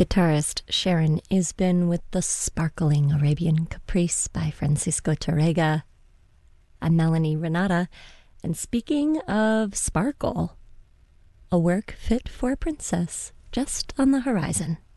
Guitarist Sharon Isbin with the sparkling Arabian Caprice by Francisco Tárrega. I'm Melanie Renata, and speaking of sparkle, a work fit for a princess just on the horizon.